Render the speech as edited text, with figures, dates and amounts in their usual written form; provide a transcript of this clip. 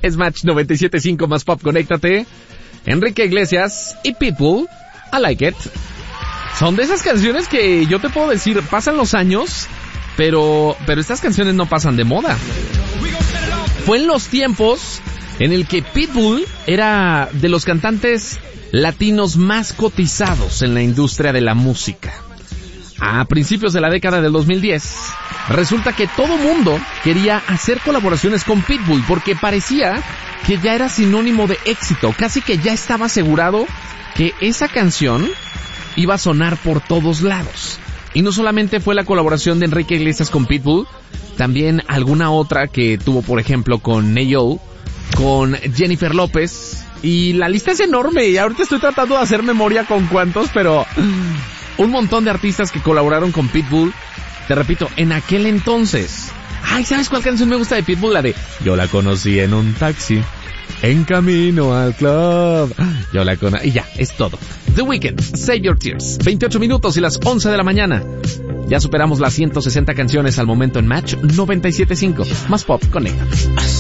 Es Match 97.5 más pop, conéctate. Enrique Iglesias y Pitbull, I Like It. Son de esas canciones que yo te puedo decir, pasan los años, pero estas canciones no pasan de moda. Fue en los tiempos en el que Pitbull era de los cantantes latinos más cotizados en la industria de la música. A principios de la década del 2010, resulta que todo mundo quería hacer colaboraciones con Pitbull porque parecía que ya era sinónimo de éxito, casi que ya estaba asegurado que esa canción iba a sonar por todos lados. Y no solamente fue la colaboración de Enrique Iglesias con Pitbull, también alguna otra que tuvo, por ejemplo, con Neo, con Jennifer López, y la lista es enorme, y ahorita estoy tratando de hacer memoria con cuántos, pero un montón de artistas que colaboraron con Pitbull, te repito, en aquel entonces. Ay, ¿sabes cuál canción me gusta de Pitbull? La de Yo la conocí en un taxi, en camino al club. Yo la conocí, y ya, es todo. The Weeknd, Save Your Tears. 28 minutos y las 11 de la mañana. Ya superamos las 160 canciones al momento en Match 97.5. Más pop, conéctate.